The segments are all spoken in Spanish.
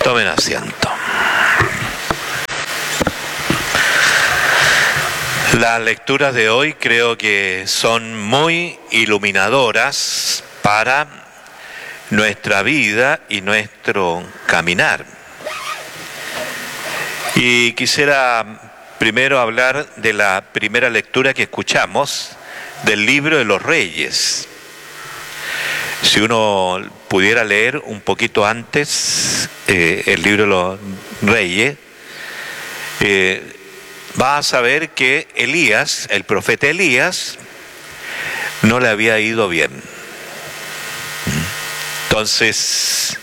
Tomen asiento. Las lecturas de hoy creo que son muy iluminadoras para nuestra vida y nuestro caminar. Y quisiera primero hablar de la primera lectura que escuchamos del libro de los Reyes. Si uno pudiera leer un poquito antes el libro de los Reyes, va a saber que Elías, el profeta Elías, no le había ido bien. Entonces,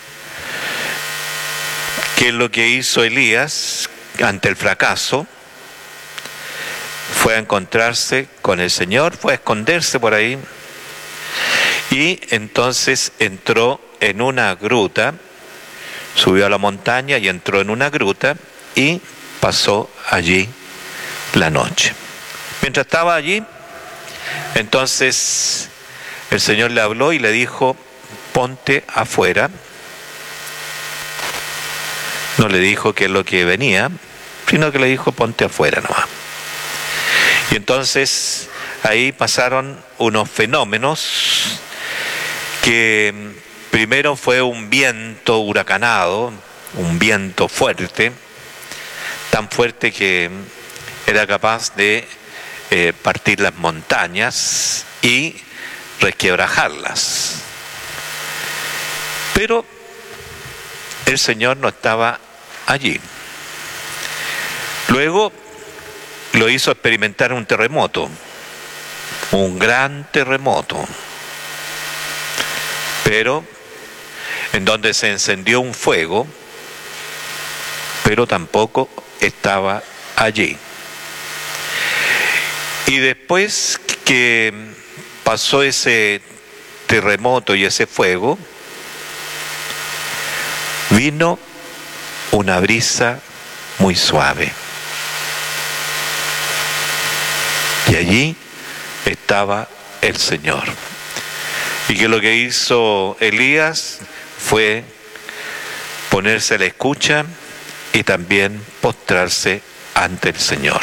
¿qué es lo que hizo Elías ante el fracaso? Fue a encontrarse con el Señor, fue a esconderse por ahí, y entonces entró en una gruta, subió a la montaña y entró en una gruta y pasó allí la noche. Mientras estaba allí, entonces el Señor le habló y le dijo: ponte afuera. No le dijo qué es lo que venía, sino que le dijo: ponte afuera nomás. Y entonces ahí pasaron unos fenómenos que primero fue un viento huracanado, un viento fuerte, tan fuerte que era capaz de partir las montañas y resquebrajarlas. Pero el Señor no estaba allí. Luego lo hizo experimentar un terremoto, un gran terremoto, pero en donde se encendió un fuego, pero tampoco estaba allí. Y después que pasó ese terremoto y ese fuego, vino una brisa muy suave. Y allí estaba el Señor. Y que lo que hizo Elías fue ponerse a la escucha y también postrarse ante el Señor.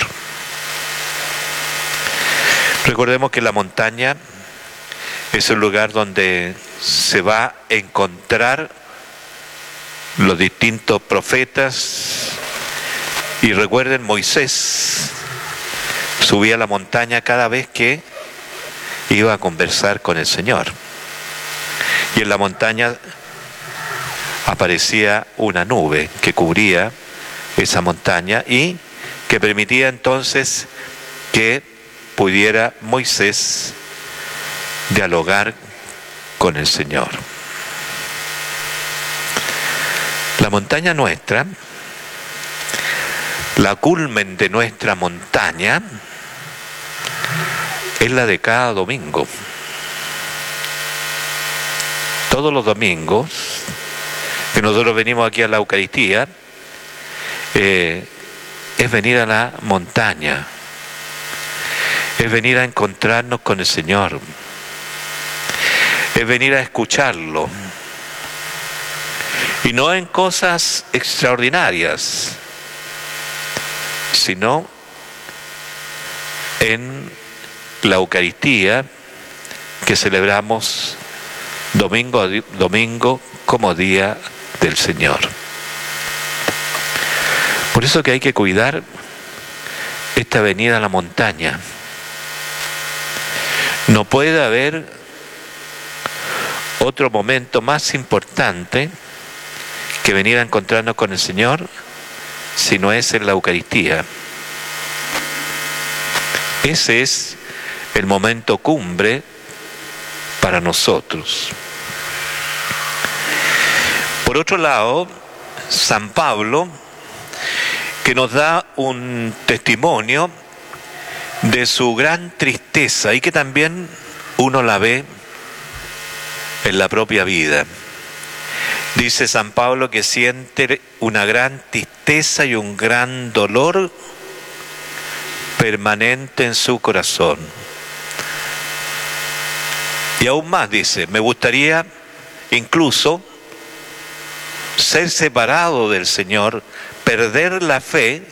Recordemos que la montaña es un lugar donde se va a encontrar los distintos profetas. Y recuerden, Moisés subía a la montaña cada vez que iba a conversar con el Señor. Y en la montaña aparecía una nube que cubría esa montaña y que permitía entonces que pudiera Moisés dialogar con el Señor. La montaña nuestra, la culmen de nuestra montaña, es la de cada domingo. Todos los domingos que nosotros venimos aquí a la Eucaristía, es venir a la montaña, es venir a encontrarnos con el Señor, es venir a escucharlo, y no en cosas extraordinarias, sino en la Eucaristía que celebramos domingo a domingo como día del Señor. Por eso que hay que cuidar esta venida a la montaña. No puede haber otro momento más importante que venir a encontrarnos con el Señor si no es en la Eucaristía. Ese es el momento cumbre para nosotros. Por otro lado, San Pablo, que nos da un testimonio de su gran tristeza y que también uno la ve en la propia vida. Dice San Pablo que siente una gran tristeza y un gran dolor permanente en su corazón. Y aún más dice: me gustaría incluso ser separado del Señor, perder la fe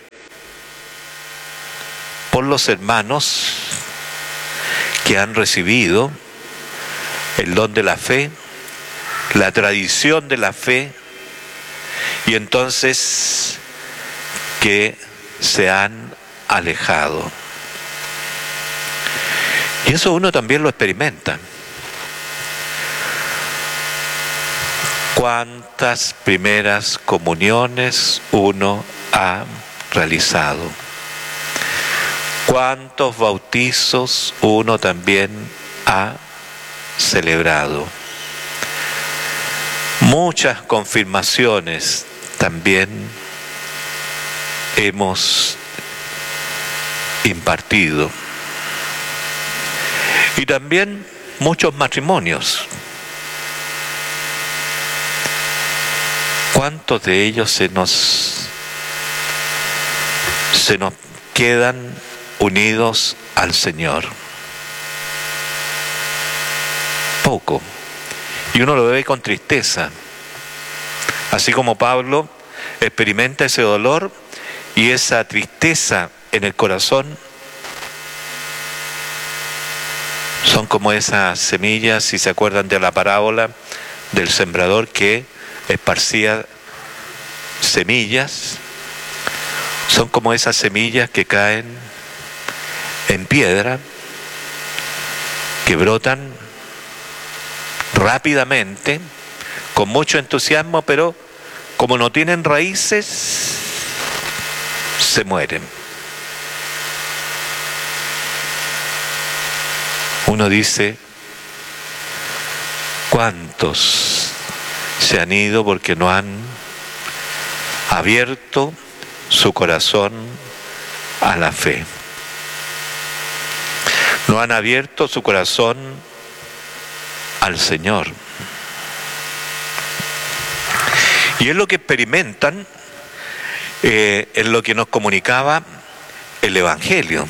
por los hermanos que han recibido el don de la fe, la tradición de la fe, y entonces que se han alejado. Y eso uno también lo experimenta. ¿Cuántas primeras comuniones uno ha realizado? ¿Cuántos bautizos uno también ha celebrado? Muchas confirmaciones también hemos impartido. Y también muchos matrimonios. ¿Cuántos de ellos se nos quedan unidos al Señor? Poco. Y uno lo ve con tristeza. Así como Pablo experimenta ese dolor y esa tristeza en el corazón, son como esas semillas, si se acuerdan de la parábola del sembrador que esparcía semillas, son como esas semillas que caen en piedra, que brotan rápidamente, con mucho entusiasmo, pero como no tienen raíces, se mueren. Uno dice, ¿cuántos se han ido porque no han abierto su corazón a la fe? No han abierto su corazón al Señor. Y es lo que experimentan, es lo que nos comunicaba el Evangelio.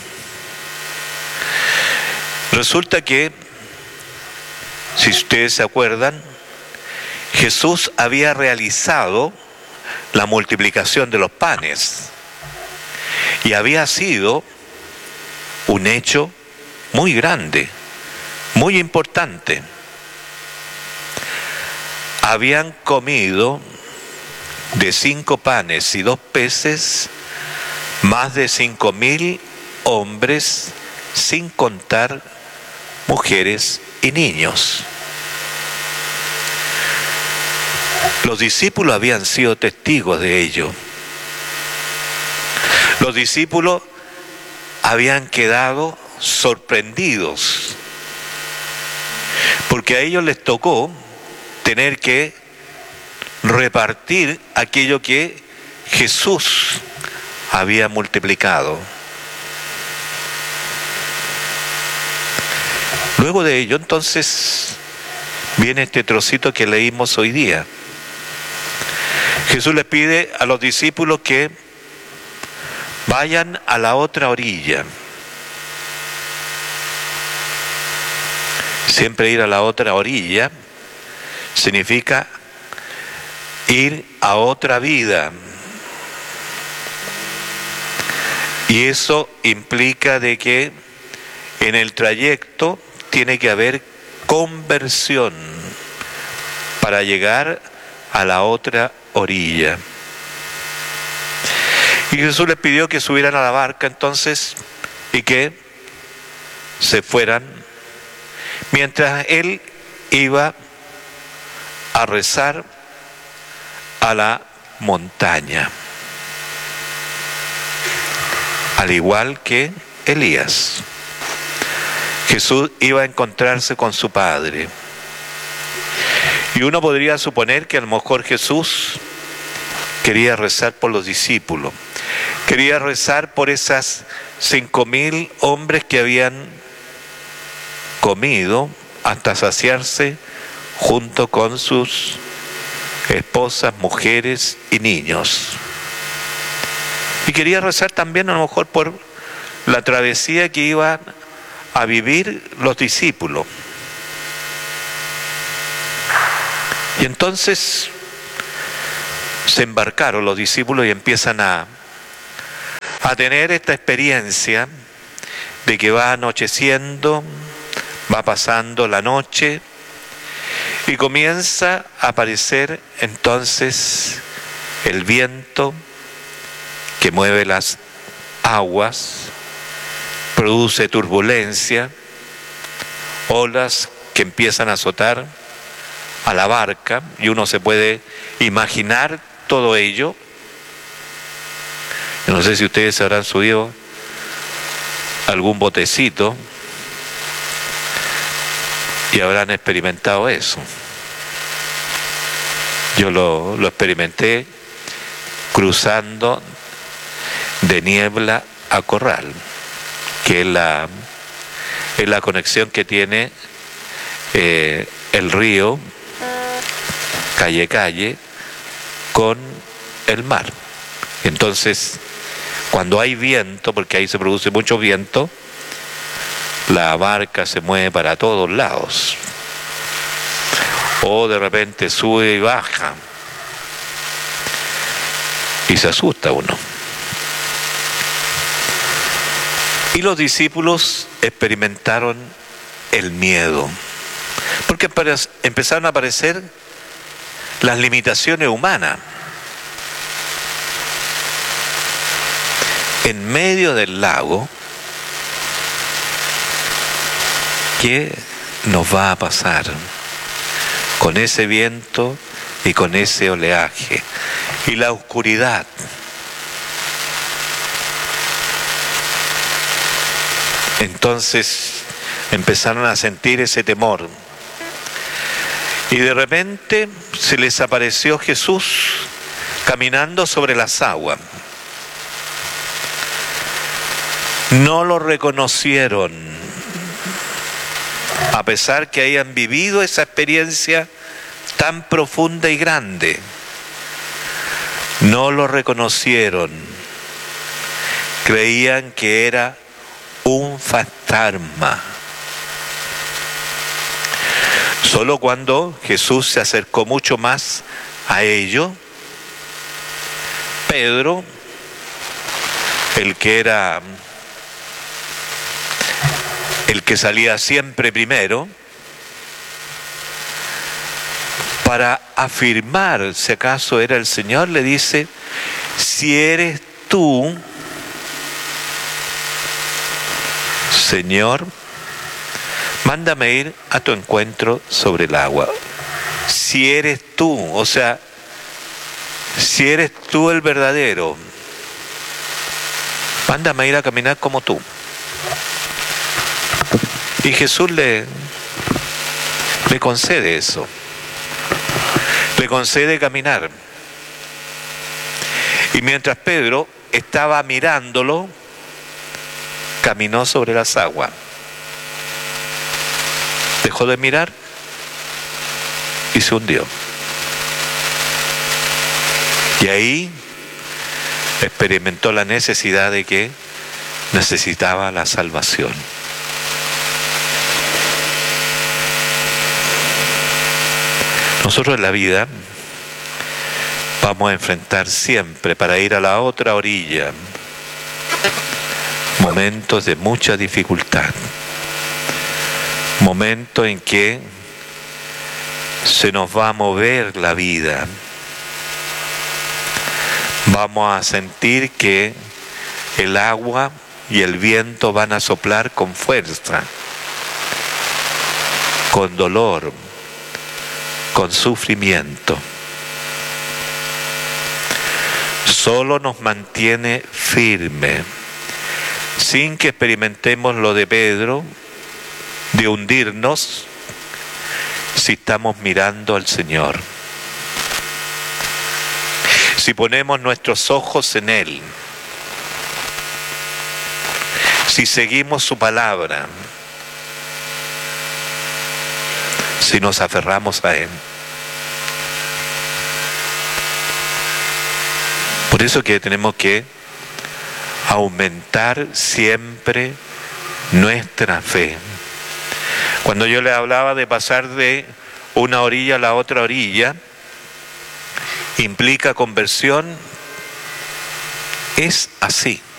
Resulta que, si ustedes se acuerdan, Jesús había realizado la multiplicación de los panes y había sido un hecho muy grande, muy importante. Habían comido de 5 panes y 2 peces más de 5.000 hombres, sin contar mujeres y niños. Los discípulos habían sido testigos de ello. Los discípulos habían quedado sorprendidos, porque a ellos les tocó tener que repartir aquello que Jesús había multiplicado. Luego de ello, entonces, viene este trocito que leímos hoy día. Jesús les pide a los discípulos que vayan a la otra orilla. Siempre ir a la otra orilla significa ir a otra vida. Y eso implica de que en el trayecto tiene que haber conversión para llegar a la otra orilla. Y Jesús les pidió que subieran a la barca entonces y que se fueran mientras Él iba a rezar a la montaña, al igual que Elías. Jesús iba a encontrarse con su Padre. Y uno podría suponer que a lo mejor Jesús quería rezar por los discípulos, quería rezar por esas 5.000 hombres que habían comido hasta saciarse junto con sus esposas, mujeres y niños. Y quería rezar también a lo mejor por la travesía que iban a vivir los discípulos. Y entonces se embarcaron los discípulos y empiezan a tener esta experiencia de que va anocheciendo, va pasando la noche y comienza a aparecer entonces el viento que mueve las aguas, produce turbulencia, olas que empiezan a azotar a la barca y uno se puede imaginar todo ello. Yo no sé si ustedes se habrán subido algún botecito y habrán experimentado eso. Yo lo experimenté cruzando de Niebla a Corral, que es la conexión que tiene el río Calle con el mar. Entonces, cuando hay viento, porque ahí se produce mucho viento, la barca se mueve para todos lados, o de repente sube y baja, y se asusta uno. Y los discípulos experimentaron el miedo, porque empezaron a aparecer las limitaciones humanas. En medio del lago, ¿qué nos va a pasar con ese viento y con ese oleaje y la oscuridad? Entonces empezaron a sentir ese temor y de repente se les apareció Jesús caminando sobre las aguas. No lo reconocieron, a pesar que hayan vivido esa experiencia tan profunda y grande. No lo reconocieron, creían que era un fantasma. Solo cuando Jesús se acercó mucho más a ellos, Pedro, el que salía siempre primero, para afirmar si acaso era el Señor, le dice: si eres tú, Señor, mándame ir a tu encuentro sobre el agua. Si eres tú, o sea, si eres tú el verdadero, mándame ir a caminar como tú. Y Jesús le concede eso, le concede caminar. Y mientras Pedro estaba mirándolo, caminó sobre las aguas. Dejó de mirar y se hundió. Y ahí experimentó la necesidad de que necesitaba la salvación. Nosotros en la vida vamos a enfrentar siempre, para ir a la otra orilla, momentos de mucha dificultad, momentos en que se nos va a mover la vida, vamos a sentir que el agua y el viento van a soplar con fuerza, con dolor, con sufrimiento. Solo nos mantiene firme, sin que experimentemos lo de Pedro, de hundirnos, si estamos mirando al Señor. Si ponemos nuestros ojos en Él, si seguimos su palabra, si nos aferramos a Él. Por eso que tenemos que aumentar siempre nuestra fe. Cuando yo le hablaba de pasar de una orilla a la otra orilla, implica conversión, es así.